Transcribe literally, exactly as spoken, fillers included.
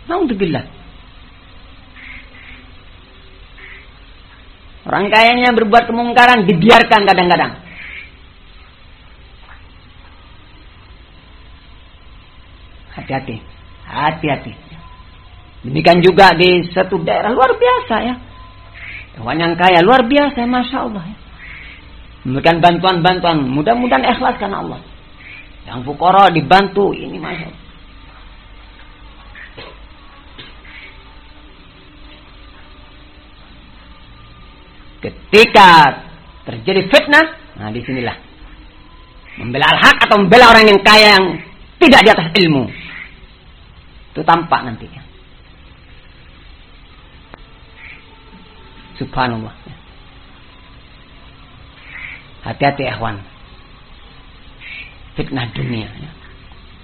Naudzubillah. Orang kayanya berbuat kemungkaran dibiarkan kadang-kadang. Hati-hati, hati-hati. Demikian juga di satu daerah luar biasa ya. Orang yang kaya luar biasa, masya Allah ya. Memberikan bantuan-bantuan, mudah-mudahan ikhlas karena Allah. Yang fuqara dibantu, ini masya Allah. Ketika terjadi fitnah, nah disinilah membela al-haq atau membela orang yang kaya yang tidak di atas ilmu, itu tampak nantinya. Subhanallah. Hati-hati ikhwan, fitnah dunia ya.